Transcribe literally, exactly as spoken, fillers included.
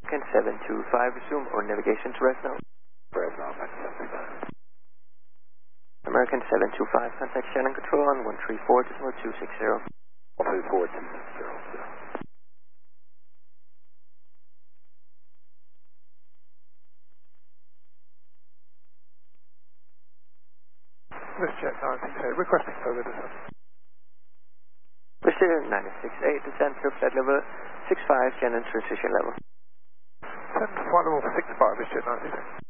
American seven two five, resume or navigation to rest now. Fresno, American seven two five. American seven two five, contact Shannon Control on one three four decimal two six zero. one three four two six zero. WestJet nine six eight, requesting further descent. WestJet nine six eight, descent to flight level six five, Shannon transition level. Send flight level six five, WestJet nine six eight.